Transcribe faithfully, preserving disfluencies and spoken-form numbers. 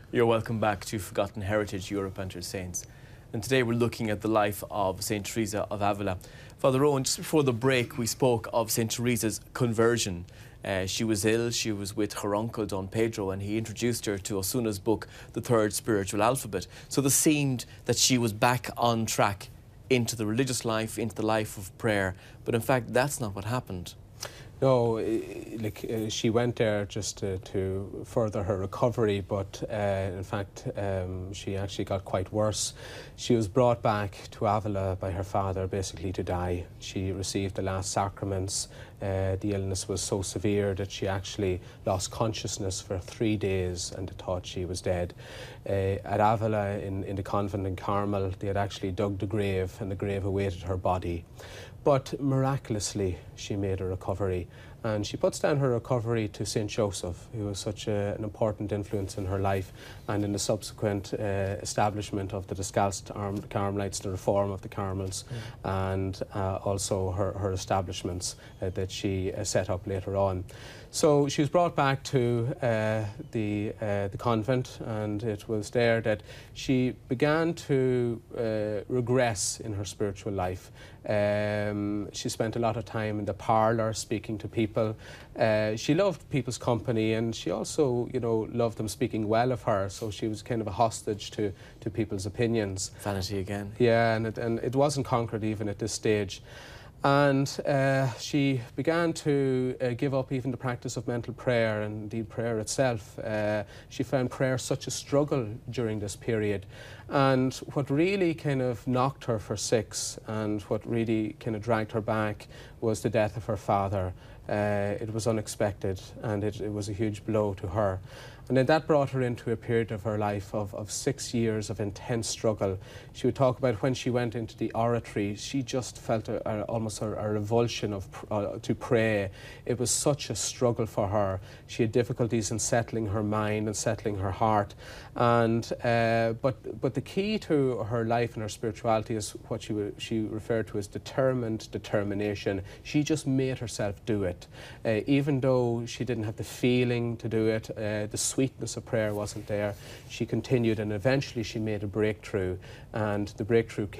You're welcome back to Forgotten Heritage, Europe and her Saints. And today we're looking at the life of Saint Teresa of Avila. Father Owen, just before the break we spoke of Saint Teresa's conversion. Uh, she was ill, she was with her uncle Don Pedro, and he introduced her to Osuna's book, The Third Spiritual Alphabet. So it seemed that she was back on track into the religious life, into the life of prayer. But in fact, that's not what happened. No, like uh, she went there just to, to further her recovery, but uh, in fact um, she actually got quite worse. She was brought back to Avila by her father basically to die. She received the last sacraments. Uh, the illness was so severe that she actually lost consciousness for three days and thought she was dead. Uh, at Avila in, in the convent in Carmel, they had actually dug the grave and the grave awaited her body. But miraculously, she made a recovery. And she puts down her recovery to Saint Joseph, who was such a, an important influence in her life and in the subsequent uh, establishment of the Descalced Carmelites, the reform of the Carmels, mm. and uh, also her, her establishments uh, that she uh, set up later on. So she was brought back to uh, the, uh, the convent, and it was there that she began to uh, regress in her spiritual life. Um, she spent a lot of time in the parlour speaking to people. Uh, she loved people's company, and she also, you know, loved them speaking well of her, so she was kind of a hostage to, to people's opinions. Vanity again. Yeah, and it, and it wasn't conquered even at this stage. And uh, she began to uh, give up even the practice of mental prayer and indeed prayer itself. Uh, she found prayer such a struggle during this period. And what really kind of knocked her for six and what really kind of dragged her back was the death of her father. Uh, it was unexpected, and it, it was a huge blow to her. And then that brought her into a period of her life of, of six years of intense struggle. She would talk about when she went into the oratory, she just felt a, a, almost a, a revulsion of, uh, to pray. It was such a struggle for her. She had difficulties in settling her mind and settling her heart. And, uh, but, but the key to her life and her spirituality is what she, she referred to as determined determination. She just made herself do it. Uh, even though she didn't have the feeling to do it, uh, the sweetness of prayer wasn't there, she continued, and eventually she made a breakthrough, and the breakthrough came